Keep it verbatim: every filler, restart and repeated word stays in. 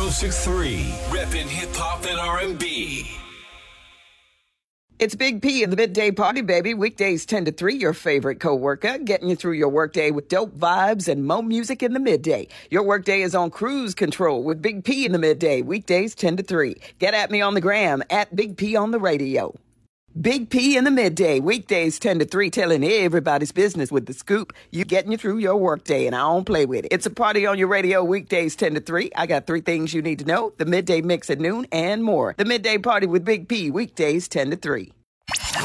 oh six three, reppin' hip hop and R and B. It's Big P in the Midday Party, baby. Weekdays ten to three, your favorite coworker, getting you through your workday with dope vibes and mo music in the midday. Your workday is on cruise control with Big P in the midday, weekdays ten to three. Get at me on the gram, at Big P on the radio. Big P in the midday, weekdays ten to three, telling everybody's business with the scoop. You getting you through your workday, and I don't play with it. It's a party on your radio, weekdays ten to three. I got three things you need to know: the midday mix at noon and more. The Midday Party with Big P, weekdays ten to three.